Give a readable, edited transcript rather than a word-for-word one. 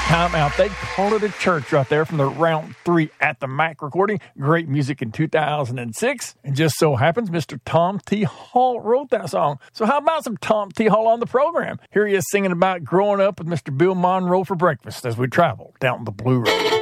Time Out. They call it a church right there from the Round 3 at the Mac recording. Great music in 2006. And just so happens Mr. Tom T. Hall wrote that song. So how about some Tom T. Hall on the program? Here he is singing about growing up with Mr. Bill Monroe for breakfast as we travel down the Blue Road.